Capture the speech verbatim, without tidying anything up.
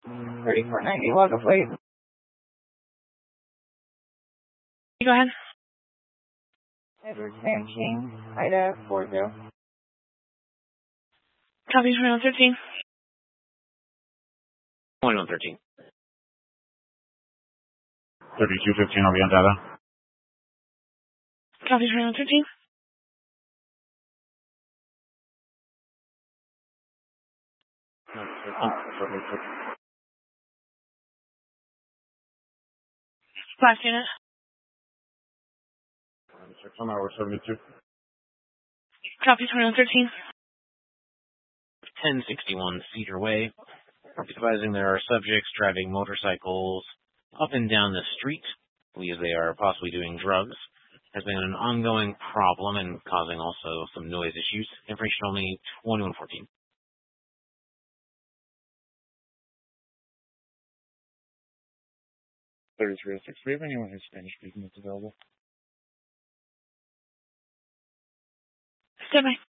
Ready for ninety, walk of flight. Go ahead. Edward Sanchez, Ida four zero. Copy twenty-one thirteen. twenty-one thirteen. thirty-two fifteen on the data. Copy twenty-one thirteen. Last unit. six on hour seventy-two. Copy twenty-one thirteen. ten sixty-one Cedar Way. Advising there are subjects driving motorcycles up and down the street. Believes they are possibly doing drugs. Has been an ongoing problem and causing also some noise issues. Information only twenty-one fourteen. thirty-three oh six. We have anyone who's Spanish speaking that's available? Stand by.